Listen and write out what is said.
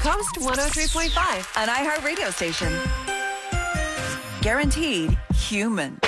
Coast 103.5, an iHeart radio station. Guaranteed human.